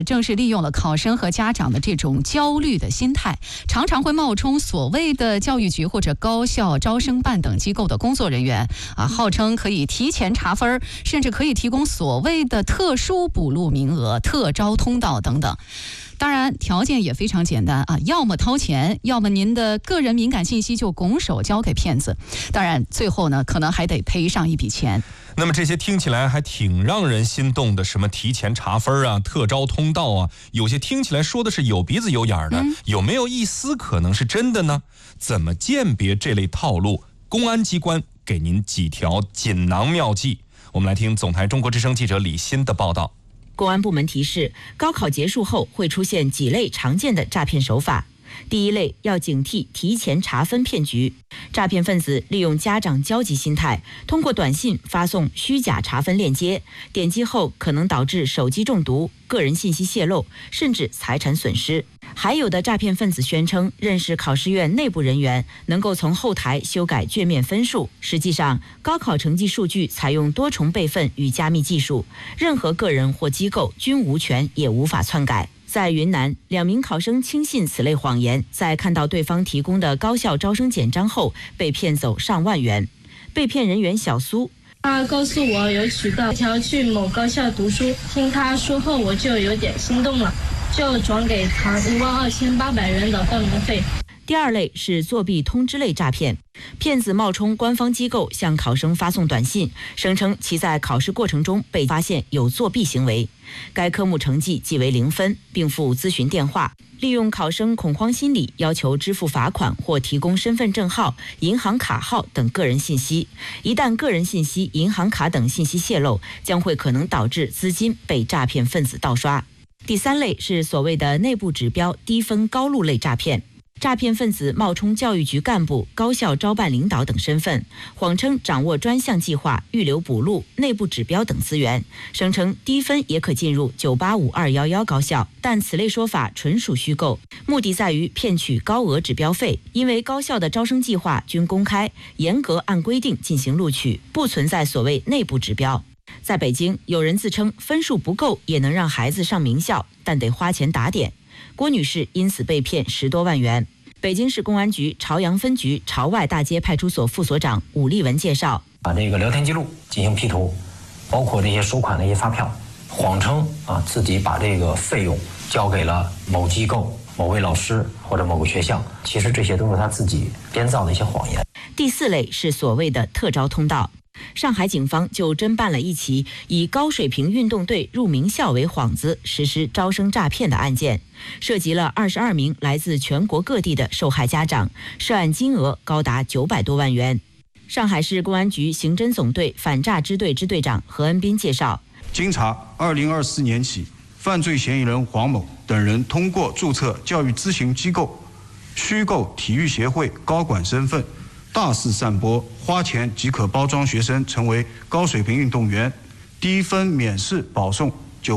正是利用了考生和家长的这种焦虑的心态，常常会冒充所谓的教育局或者高校招生办等机构的工作人员号称可以提前查分，甚至可以提供所谓的特殊补录名额、特招通道等等。当然条件也非常简单要么掏钱，要么您的个人敏感信息就拱手交给骗子，当然最后呢可能还得赔上一笔钱。 那么这些听起来还挺让人心动的，什么提前查分特招通道有些听起来说的是有鼻子有眼的，有没有一丝可能是真的呢？怎么鉴别这类套路？公安机关给您几条锦囊妙计。我们来听总台中国之声记者李欣的报道。 公安部门提示，高考结束后会出现几类常见的诈骗手法。第一类，要警惕提前查分骗局。诈骗分子利用家长焦急心态，通过短信发送虚假查分链接，点击后可能导致手机中毒、个人信息泄露，甚至财产损失。还有的诈骗分子宣称认识考试院内部人员，能够从后台修改卷面分数。实际上，高考成绩数据采用多重备份与加密技术，任何个人或机构均无权也无法篡改。在云南，2名考生轻信此类谎言，在看到对方提供的高校招生简章后，被骗走上万元。被骗人员小苏， 他告诉我有渠道想要去某高校读书，听他说后我就有点心动了，就转给他12800元的报名费。 第二类是作弊通知类诈骗，骗子冒充官方机构向考生发送短信，声称其在考试过程中被发现有作弊行为，该科目成绩即为0分，并附咨询电话，利用考生恐慌心理，要求支付罚款或提供身份证号、银行卡号等个人信息。一旦个人信息、银行卡等信息泄露，将会可能导致资金被诈骗分子盗刷。第三类是所谓的内部指标低分高录类诈骗。诈骗分子冒充教育局干部、高校招办领导等身份，谎称掌握专项计划、预留补录、内部指标等资源，声称低分也可进入985、211高校，但此类说法纯属虚构，目的在于骗取高额指标费。因为高校的招生计划均公开，严格按规定进行录取，不存在所谓内部指标。在北京，有人自称分数不够也能让孩子上名校，但得花钱打点。郭女士因此被骗10多万元。北京市公安局朝阳分局朝外大街派出所副所长武立文介绍， 把这个聊天记录进行 P 图，包括这些收款的一些发票，谎称自己把这个费用交给了某机构、某位老师或者某个学校，其实这些都是他自己编造的一些谎言。 第四类是所谓的特招通道。上海警方就侦办了一起以高水平运动队入名校为幌子实施招生诈骗的案件，涉及了22名来自全国各地的受害家长，涉案金额高达900多万元。上海市公安局刑侦总队反诈支队支队长何恩斌介绍， 经查，2024年起，犯罪嫌疑人黄某等人通过注册教育咨询机构、虚构体育协会高管身份，大肆散播花钱即可包装学生成为高水平运动员、低分免试保送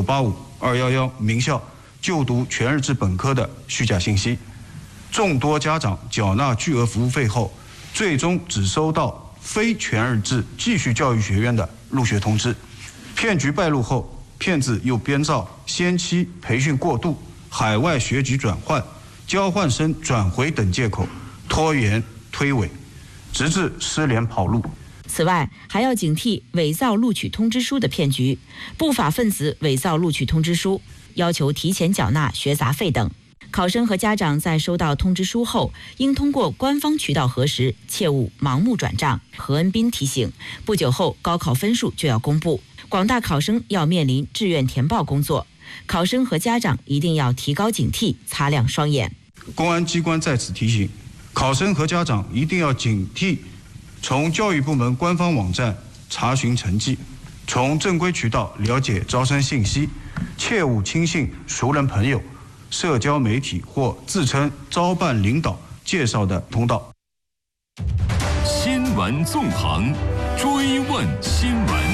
985、211名校就读全日制本科的虚假信息。众多家长缴纳巨额服务费后，最终只收到非全日制继续教育学院的入学通知。骗局败露后，骗子又编造先期培训过度、海外学籍转换、交换生转回等借口，拖延推诿，直至失联跑路。 此外，还要警惕伪造录取通知书的骗局。不法分子伪造录取通知书，要求提前缴纳学杂费等。考生和家长在收到通知书后，应通过官方渠道核实，切勿盲目转账。何恩斌提醒，不久后高考分数就要公布，广大考生要面临志愿填报工作，考生和家长一定要提高警惕，擦亮双眼。 公安机关在此提醒，考生和家长一定要警惕，从教育部门官方网站查询成绩，从正规渠道了解招生信息，切勿轻信熟人朋友、社交媒体或自称招办领导介绍的通道。 新闻纵横，追问新闻。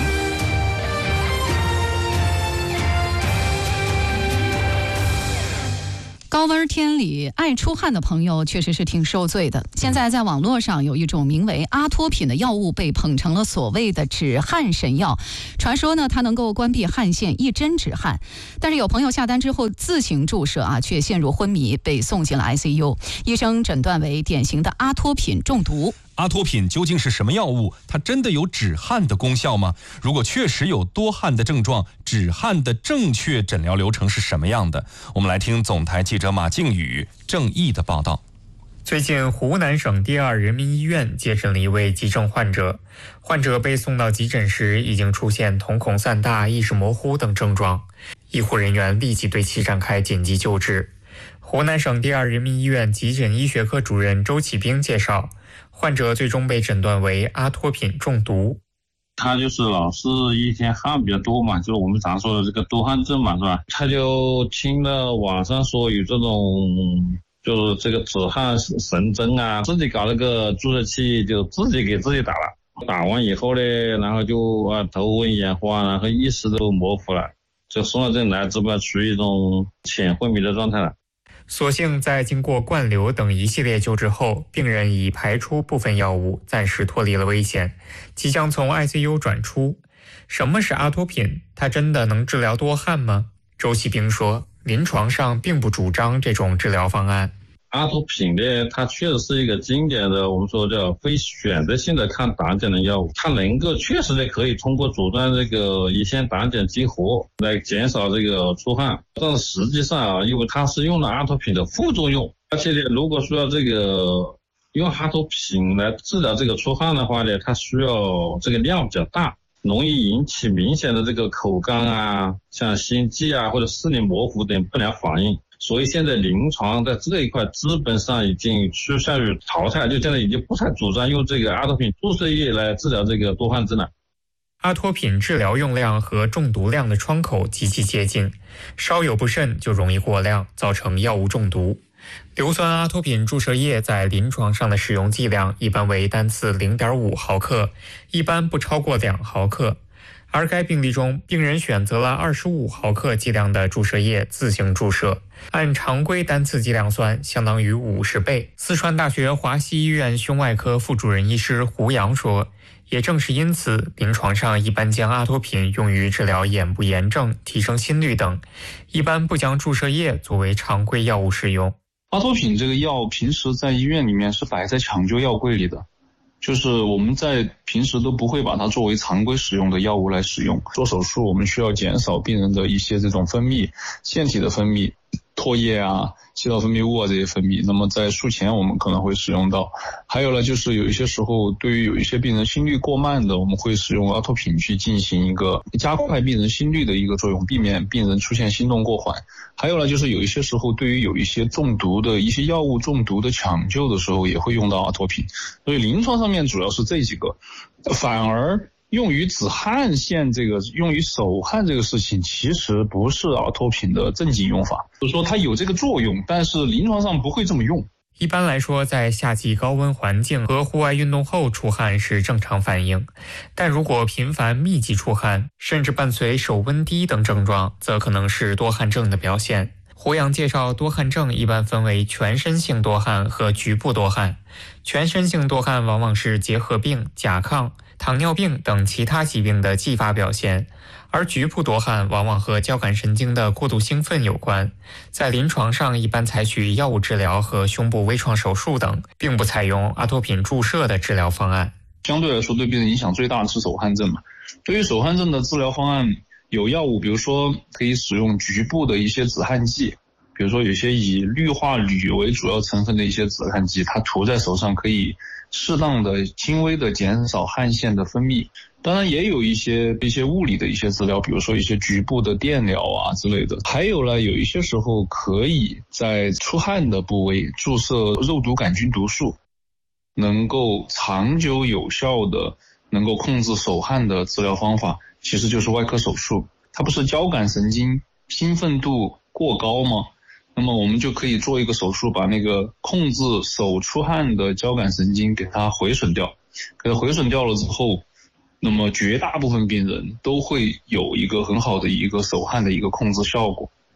高温天里爱出汗的朋友确实是挺受罪的。现在在网络上有一种名为阿托品的药物被捧成了所谓的止汗神药，传说呢它能够关闭汗腺，一针止汗。但是有朋友下单之后自行注射却陷入昏迷，被送进了 ICU， 医生诊断为典型的阿托品中毒。 阿托品究竟是什么药物？它真的有止汗的功效吗？如果确实有多汗的症状，止汗的正确诊疗流程是什么样的？我们来听总台记者马靖宇、郑毅的报道。 最近，湖南省第二人民医院接诊了一位急症患者。患者被送到急诊时，已经出现瞳孔散大、意识模糊等症状，医护人员立即对其展开紧急救治。湖南省第二人民医院急诊医学科主任周启兵介绍，患者最终被诊断为阿托品中毒。 他就是老是一天汗比较多嘛，就是我们常说的这个多汗症嘛，是吧？他就听了网上说有这种就是这个止汗神针啊，自己搞了个注射器，就自己给自己打了。打完以后呢，然后就头昏眼花，然后意识都模糊了，就送到这里来，只不过处于一种浅昏迷的状态了。 所幸在经过灌流等一系列救治后，病人已排出部分药物，暂时脱离了危险，即将从 ICU 转出。什么是阿托品？它真的能治疗多汗吗？周启兵说，临床上并不主张这种治疗方案。 阿托品呢，它确实是一个经典的我们说叫非选择性的抗胆碱的药物，它能够确实的可以通过阻断这个乙酰胆碱激活来减少这个出汗，但是实际上因为它是用了阿托品的副作用，而且呢，如果说要这个用阿托品来治疗这个出汗的话呢，它需要这个量比较大，容易引起明显的这个口干啊、像心悸啊或者视力模糊等不良反应。所以现在临床在这一块基本上已经趋向于淘汰，就现在已经不太主张用这个阿托品注射液来治疗这个多汗症了。 阿托品治疗用量和中毒量的窗口极其接近，稍有不慎就容易过量，造成药物中毒。硫酸阿托品注射液在临床上的使用剂量一般为单次 0.5 毫克，一般不超过2毫克。而该病例中，病人选择了25毫克剂量的注射液自行注射，按常规单次剂量算，相当于50倍。四川大学华西医院胸外科副主任医师胡杨说，也正是因此，临床上一般将阿托品用于治疗眼部炎症、提升心率等，一般不将注射液作为常规药物使用。 阿托品这个药平时在医院里面是摆在抢救药柜里的，就是我们在平时都不会把它作为常规使用的药物来使用。做手术我们需要减少病人的一些这种分泌，腺体的分泌、唾液啊、气道分泌物啊这些分泌，那么在术前我们可能会使用到。还有呢，就是有一些时候对于有一些病人心率过慢的，我们会使用阿托品去进行一个加快病人心率的一个作用，避免病人出现心动过缓。还有呢，就是有一些时候对于有一些中毒的一些药物中毒的抢救的时候也会用到阿托品。所以临床上面主要是这几个，反而用于止汗腺这个用于手汗这个事情其实不是阿托品的正经用法，就是说它有这个作用，但是临床上不会这么用。 一般来说，在夏季高温环境和户外运动后出汗是正常反应，但如果频繁密集出汗，甚至伴随手温低等症状，则可能是多汗症的表现。胡杨介绍，多汗症一般分为全身性多汗和局部多汗。全身性多汗往往是结核病、甲亢、糖尿病等其他疾病的继发表现，而局部多汗往往和交感神经的过度兴奋有关。在临床上一般采取药物治疗和胸部微创手术等，并不采用阿托品注射的治疗方案。 相对来说对病人影响最大的是手汗症嘛。对于手汗症的治疗方案，有药物，比如说可以使用局部的一些止汗剂，比如说有些以氯化铝为主要成分的一些止汗剂，它涂在手上可以适当的轻微的减少汗腺的分泌。当然也有一些物理的一些治疗，比如说一些局部的电疗啊之类的。还有呢，有一些时候可以在出汗的部位注射肉毒杆菌毒素，能够长久有效的能够控制手汗的治疗方法其实就是外科手术。它不是交感神经兴奋度过高吗？那么我们就可以做一个手术，把那个控制手出汗的交感神经给它毁损掉。给它毁损掉了之后，那么绝大部分病人都会有一个很好的一个手汗的一个控制效果。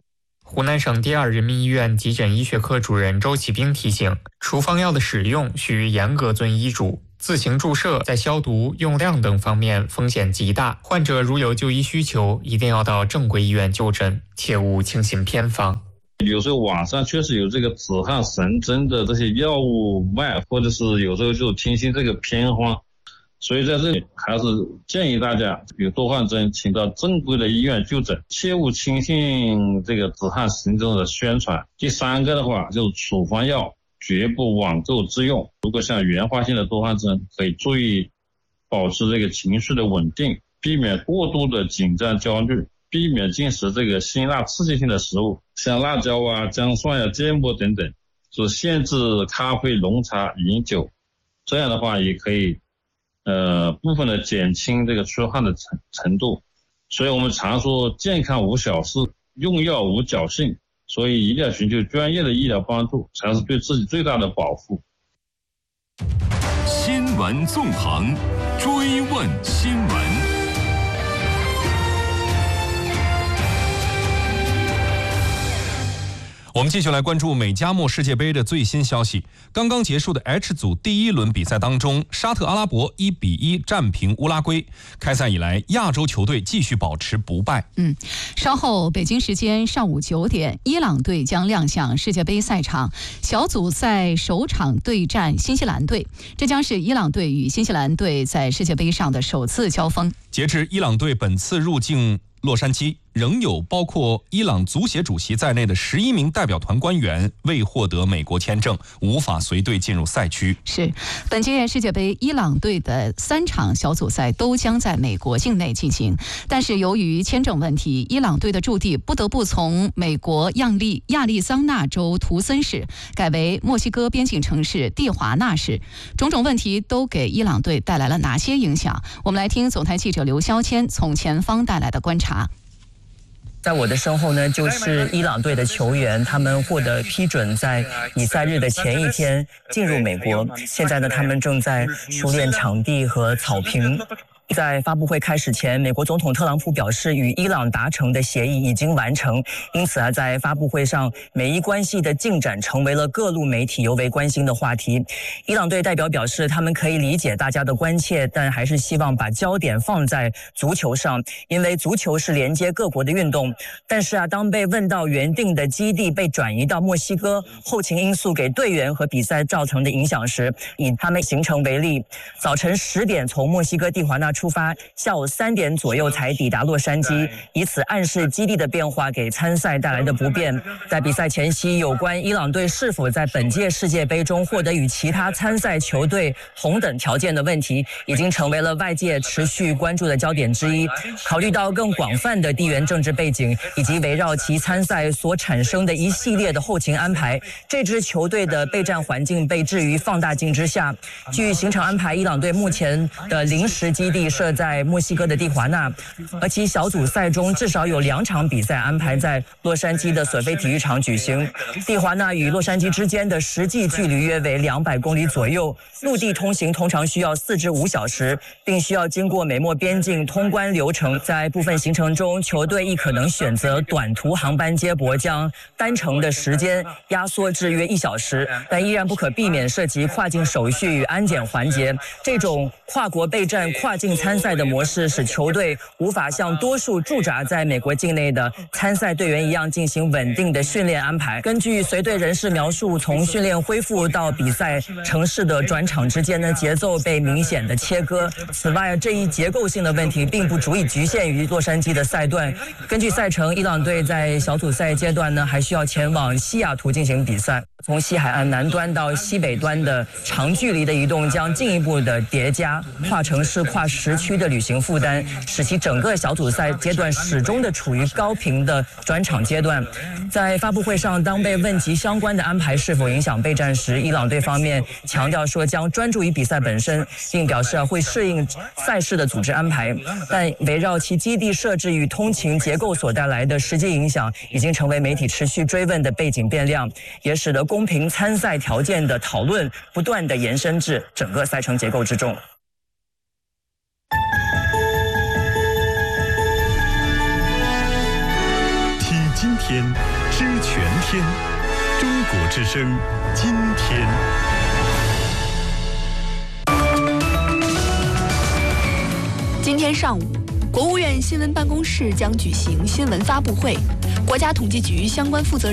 湖南省第二人民医院急诊医学科主任周启兵提醒，处方药的使用需严格遵医嘱，自行注射在消毒、用量等方面风险极大。患者如有就医需求，一定要到正规医院就诊，切勿轻信偏方。 有时候网上确实有这个止汗神针的这些药物卖，或者是有时候就听信这个偏方，所以在这里还是建议大家有多汗症，请到正规的医院就诊，切勿轻信这个止汗神针的宣传。第三个的话就是处方药绝不网购自用，如果像原发性的多汗症，可以注意保持这个情绪的稳定，避免过度的紧张焦虑，避免进食这个辛辣刺激性的食物，像辣椒啊、姜蒜啊、芥末等等，就限制咖啡、浓茶、饮酒，这样的话也可以部分的减轻这个出汗的程度。所以我们常说健康无小事，用药无侥幸，所以一定要寻求专业的医疗帮助，才是对自己最大的保护。 新闻纵横，追问新闻。 我们继续来关注美加墨世界杯的最新消息。刚刚结束的 H 组第一轮比赛当中，沙特阿拉伯1-1战平乌拉圭。开赛以来，亚洲球队继续保持不败。 稍后北京时间上午9点，伊朗队将亮相世界杯赛场，小组赛首场对战新西兰队，这将是伊朗队与新西兰队在世界杯上的首次交锋。 截至伊朗队本次入境洛杉矶，仍有包括伊朗足协主席在内的11名代表团官员未获得美国签证，无法随队进入赛区。 是，本届世界杯伊朗队的3场小组赛都将在美国境内进行，但是由于签证问题，伊朗队的驻地不得不从美国亚利桑那州图森市改为墨西哥边境城市蒂华纳市。种种问题都给伊朗队带来了哪些影响？我们来听总台记者刘肖谦从前方带来的观察。 在我的身后呢，就是伊朗队的球员，他们获得批准在比赛日的前一天进入美国。现在呢，他们正在熟练场地和草坪。在发布会开始前，美国总统特朗普表示，与伊朗达成的协议已经完成，因此在发布会上，美伊关系的进展成为了各路媒体尤为关心的话题。伊朗队代表表示，他们可以理解大家的关切，但还是希望把焦点放在足球上，因为足球是连接各国的运动。但是当被问到原定的基地被转移到墨西哥，后勤因素给队员和比赛造成的影响时，以他们行程为例，早晨10点从墨西哥蒂华纳出发，下午3点左右才抵达洛杉矶，以此暗示基地的变化给参赛带来的不便。在比赛前夕，有关伊朗队是否在本届世界杯中获得与其他参赛球队同等条件的问题，已经成为了外界持续关注的焦点之一。考虑到更广泛的地缘政治背景以及围绕其参赛所产生的一系列的后勤安排，这支球队的备战环境被置于放大镜之下。据行程安排，伊朗队目前的临时基地设在墨西哥的蒂华纳，而其小组赛中至少有2场比赛安排在洛杉矶的索菲体育场举行。蒂华纳与洛杉矶之间的实际距离约为200公里左右，陆地通行通常需要4至5小时，并需要经过美墨边境通关流程。在部分行程中，球队亦可能选择短途航班接驳，将单程的时间压缩至约1小时，但依然不可避免涉及跨境手续与安检环节。这种跨国备战、跨境参赛的模式，使球队无法像多数驻扎在美国境内的参赛队员一样进行稳定的训练安排。根据随队人士描述，从训练恢复到比赛城市的转场之间呢，节奏被明显的切割。此外，这一结构性的问题并不足以局限于洛杉矶的赛段。根据赛程，伊朗队在小组赛阶段呢，还需要前往西雅图进行比赛。从西海岸南端到西北端的长距离的移动将进一步的叠加跨城市、跨时区的旅行负担，使其整个小组赛阶段始终的处于高频的转场阶段。在发布会上，当被问及相关的安排是否影响备战时，伊朗队方面强调说将专注于比赛本身，并表示会适应赛事的组织安排。但围绕其基地设置与通勤结构所带来的实际影响，已经成为媒体持续追问的背景变量，也使得公平参赛条件的讨论不断的延伸至整个赛程结构之中。 听今天，世全天，中国之声，今天。 今天上午，国务院新闻办公室将举行新闻发布会，国家统计局相关负责人